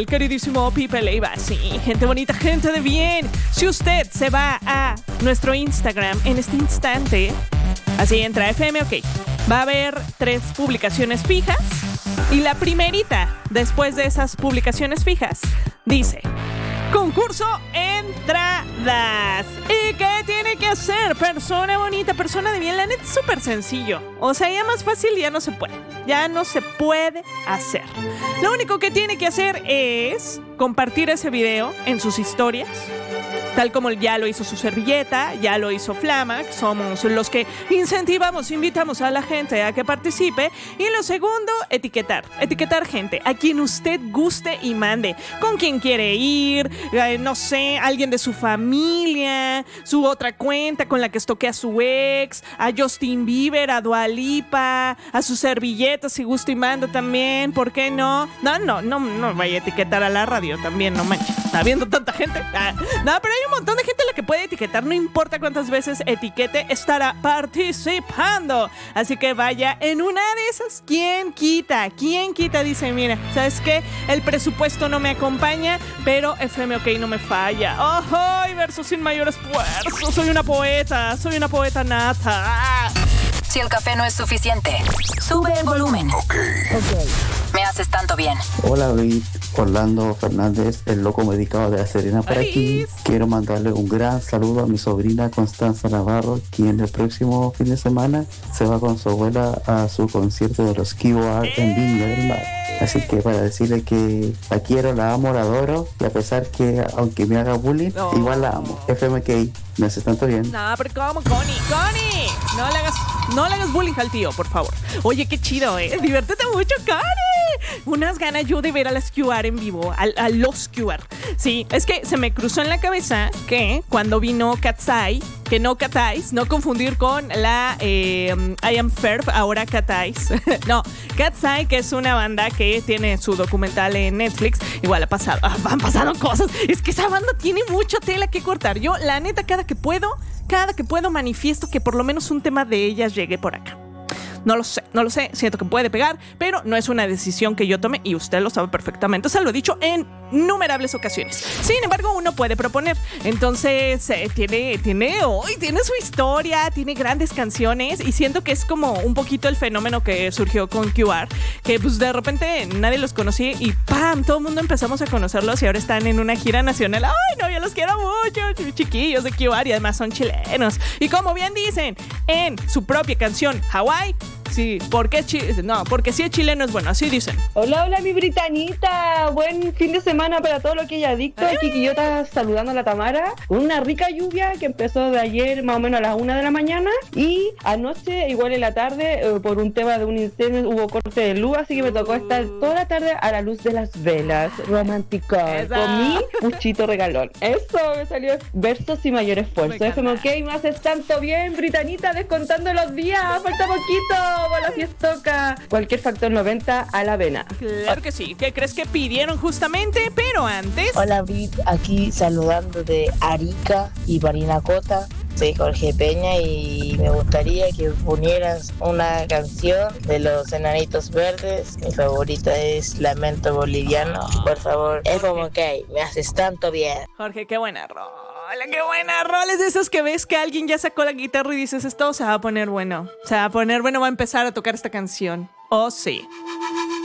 el queridísimo Pipe Leiva. Sí, gente bonita, gente de bien. Si usted se va a nuestro Instagram en este instante, así entra FM OK, va a haber 3 publicaciones fijas. Y la primerita, después de esas publicaciones fijas, dice: concurso entradas. ¿Y qué tiene que hacer? Persona bonita, persona de bien. La neta es súper sencillo. O sea, ya más fácil ya no se puede. Ya no se puede hacer. Lo único que tiene que hacer es compartir ese video en sus historias, tal como ya lo hizo su servilleta, ya lo hizo Flama, que somos los que incentivamos, invitamos a la gente a que participe. Y lo segundo, etiquetar gente, a quien usted guste y mande, con quien quiere ir, no sé, alguien de su familia, su otra cuenta con la que estoquea a su ex, a Justin Bieber, a Dua Lipa, a su servilleta si gusta y manda también, ¿por qué no? No vaya a etiquetar a la radio también, no manches, habiendo tanta gente. No, pero hay un montón de gente a la que puede etiquetar, no importa cuántas veces etiquete, estará participando. Así que vaya en una de esas. ¿Quién quita? Dice, mira, ¿sabes qué? El presupuesto no me acompaña, pero FM OK no me falla. ¡Oh! Verso sin mayor esfuerzo. Soy una poeta nata. Si el café no es suficiente, sube el volumen. OK. Me haces tanto bien. Hola, David. Orlando Fernández, el loco medicado de La Serena por aquí. Quiero mandarle un gran saludo a mi sobrina Constanza Navarro, quien el próximo fin de semana se va con su abuela a su concierto de los QR en Viña del Mar. Así que para decirle que la quiero, la amo, la adoro, y a pesar que aunque me haga bullying, igual la amo. FM OK, me hace tanto bien. No, pero ¿cómo, Connie? No le hagas bullying al tío, por favor. Oye, qué chido, diviértete mucho, Connie. Unas ganas yo de ver a las QR en vivo, a los QR. Sí, es que se me cruzó en la cabeza que cuando vino Katsai, que no Katais, no confundir con la I Am Ferb, ahora Katais. No, Katsai, que es una banda que tiene su documental en Netflix. Igual han pasado cosas. Es que esa banda tiene mucha tela que cortar. Yo, la neta, cada que puedo manifiesto que por lo menos un tema de ellas llegue por acá. No lo sé, siento que puede pegar, pero no es una decisión que yo tome y usted lo sabe perfectamente, o sea, lo he dicho en innumerables ocasiones. Sin embargo, uno puede proponer. Entonces, tiene su historia, tiene grandes canciones y siento que es como un poquito el fenómeno que surgió con QR, que pues de repente nadie los conocía y ¡pam! Todo el mundo empezamos a conocerlos y ahora están en una gira nacional. ¡Ay, no! Yo los quiero mucho, chiquillos de QR, y además son chilenos. Y como bien dicen, en su propia canción, Hawái, sí, porque si es chileno es bueno, así dicen. Hola, mi britanita. Buen fin de semana para todo lo que haya adicto. Aquí Quillota saludando a la Tamara. Una rica lluvia que empezó de ayer más o menos a las 1 de la mañana. Y anoche, igual en la tarde, por un tema de un incendio, hubo corte de luz. Así que me tocó estar toda la tarde a la luz de las velas. Romántico. Con mi puchito regalón. Eso me salió versos y mayor esfuerzo. FM OK, me haces tanto bien, britanita, descontando los días. Falta poquito. La fiestoca. Cualquier factor 90 a la avena. Claro que sí. ¿Qué crees que pidieron justamente? Pero antes... Hola, Brit, aquí saludando de Arica y Parinacota. Soy Jorge Peña y me gustaría que ponieras una canción de los Enanitos Verdes. Mi favorita es Lamento Boliviano. Por favor, es como OK, me haces tanto bien. Jorge, qué buena rola. Qué buena rola. Es de esos que ves que alguien ya sacó la guitarra y dices, esto se va a poner bueno. Va a empezar a tocar esta canción. Oh, sí.